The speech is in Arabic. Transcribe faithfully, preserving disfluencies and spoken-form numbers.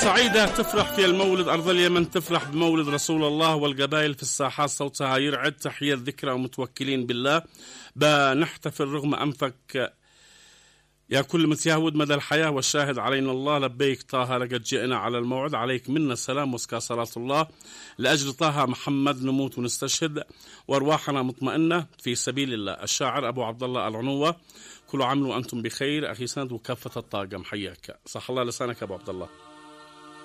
سعيدة تفرح في المولد، أرض اليمن تفرح بمولد رسول الله، والقبائل في الساحات صوتها يرعد. تحية الذكرى ومتوكلين بالله، بنحتفل رغم أنفك يا كل متيهود مدى الحياة، والشاهد علينا الله. لبيك طه لقد جئنا على الموعد، عليك منا السلام وسكى صلاة الله. لأجل طه محمد نموت ونستشهد، وأرواحنا مطمئنة في سبيل الله. الشاعر أبو عبد الله العنوة. كل عام وأنتم بخير. أخي سند وكافة الطاقم، حياك، صح الله لسانك أبو عبد الله.